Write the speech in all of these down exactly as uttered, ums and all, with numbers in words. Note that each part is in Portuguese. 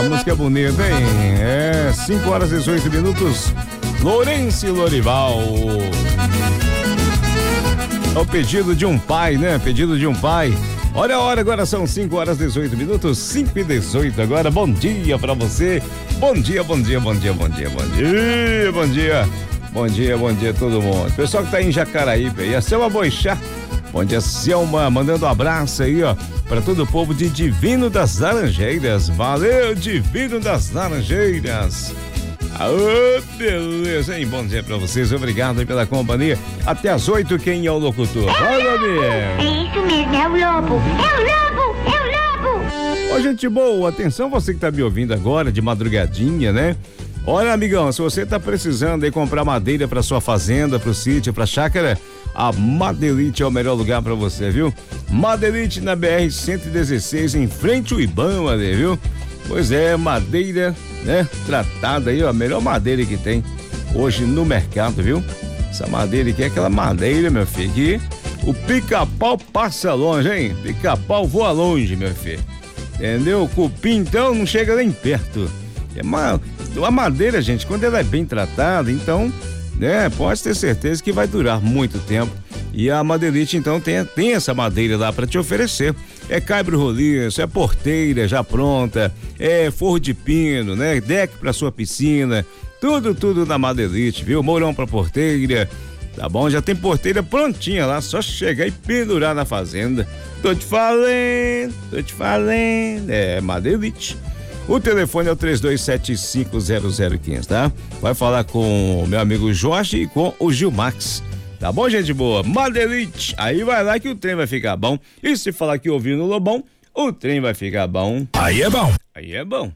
A música é bonita, hein? É, cinco horas e dezoito minutos. Lourenço Lorival. É o pedido de um pai, né? Pedido de um pai. Olha a hora, agora são cinco horas e dezoito minutos, cinco e dezoito agora. Bom dia pra você. Bom dia, bom dia, bom dia, bom dia, bom dia, bom dia. Bom dia, bom dia a todo mundo. Pessoal que tá em Jacaraípe aí, a Selma Boixá. Bom dia, Selma, mandando um abraço aí, ó, pra todo o povo de Divino das Laranjeiras. Valeu, Divino das Laranjeiras. Aô, beleza, hein? Bom dia pra vocês, obrigado aí pela companhia. Até às oito, quem é o locutor? Vai, Gabriel. É isso mesmo, é o lobo, é o lobo, é o lobo. Ô, gente boa, atenção você que tá me ouvindo agora, de madrugadinha, né? Olha, amigão, se você tá precisando aí comprar madeira pra sua fazenda, pro sítio, pra chácara, a Madeirite é o melhor lugar pra você, viu? Madeirite na B R cento e dezesseis, em frente ao Ibama, ali, viu? Pois é, madeira, né? Tratada aí, ó, a melhor madeira que tem hoje no mercado, viu? Essa madeira aqui é aquela madeira, meu filho, que o pica-pau passa longe, hein? Pica-pau voa longe, meu filho. Entendeu? O cupim, então, não chega nem perto. É uma, uma madeira, gente, quando ela é bem tratada, então, né, pode ter certeza que vai durar muito tempo. E a Madeirite, então, tem, tem essa madeira lá para te oferecer. É caibro roliço, é porteira já pronta, é forro de pino, né? Deck para sua piscina, tudo, tudo na Madeirite, viu? Mourão para porteira, tá bom? Já tem porteira prontinha lá, só chegar e pendurar na fazenda. Tô te falando, tô te falando, é Madeirite. O telefone é o três dois sete cinco zero zero um cinco, tá? Vai falar com o meu amigo Jorge e com o Gilmax. Tá bom, gente boa? Madeirite, aí vai lá que o trem vai ficar bom. E se falar que ouviu no Lobão, o trem vai ficar bom. Aí é bom. Aí é bom.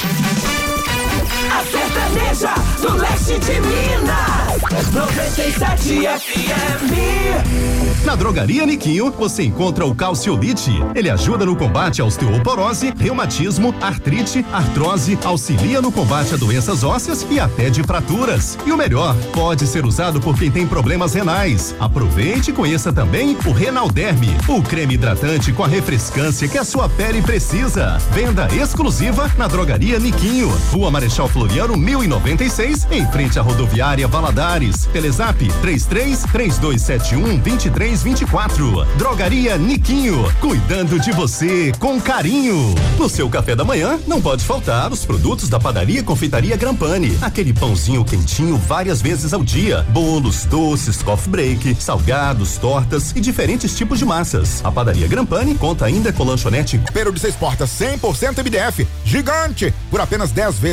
A sertaneja do leste de Minas, noventa e sete F M. Na Drogaria Niquinho, você encontra o Calciolite. Ele ajuda no combate à osteoporose, reumatismo, artrite, artrose, auxilia no combate a doenças ósseas e até de fraturas. E o melhor, pode ser usado por quem tem problemas renais. Aproveite e conheça também o Renalderme, o creme hidratante com a refrescância que a sua pele precisa. Venda exclusiva na Drogaria Niquinho, Rua Marechal Floriano mil e noventa e seis, em frente à rodoviária Valadares. Telezap três três três dois sete um dois três vinte e quatro. Drogaria Niquinho, cuidando de você com carinho. No seu café da manhã, não pode faltar os produtos da padaria Confeitaria Grampani. Aquele pãozinho quentinho várias vezes ao dia. Bolos, doces, coffee break, salgados, tortas e diferentes tipos de massas. A padaria Grampani conta ainda com lanchonete. Peru de seis portas, cem por cento M D F, gigante, por apenas dez vezes